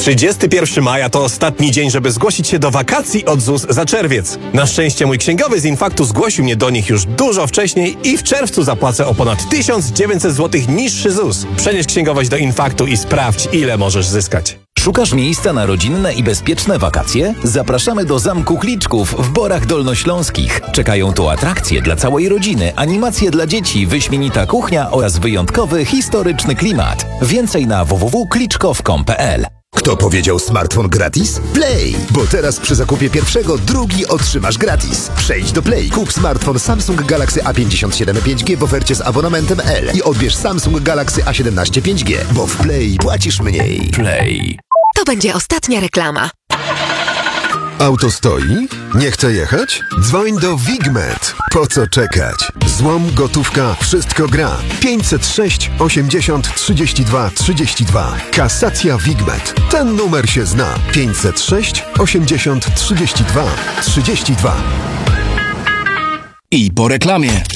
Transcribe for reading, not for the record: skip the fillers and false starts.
31 maja to ostatni dzień, żeby zgłosić się do wakacji od ZUS za czerwiec. Na szczęście mój księgowy z Infaktu zgłosił mnie do nich już dużo wcześniej i w czerwcu zapłacę o ponad 1900 zł niższy ZUS. Przenieś księgowość do Infaktu i sprawdź, ile możesz zyskać. Szukasz miejsca na rodzinne i bezpieczne wakacje? Zapraszamy do Zamku Kliczków w Borach Dolnośląskich. Czekają tu atrakcje dla całej rodziny, animacje dla dzieci, wyśmienita kuchnia oraz wyjątkowy, historyczny klimat. Więcej na www.kliczkow.com.pl. Kto powiedział smartfon gratis? Play! Bo teraz przy zakupie pierwszego drugi otrzymasz gratis. Przejdź do Play, kup smartfon Samsung Galaxy A57 5G w ofercie z abonamentem L i odbierz Samsung Galaxy A17 5G, bo w Play płacisz mniej. Play. To będzie ostatnia reklama. Auto stoi? Nie chce jechać? Dzwoń do Wigmet. Po co czekać? Złom, gotówka, wszystko gra. 506 80 32 32. Kasacja Wigmet. Ten numer się zna. 506 80 32 32. I po reklamie.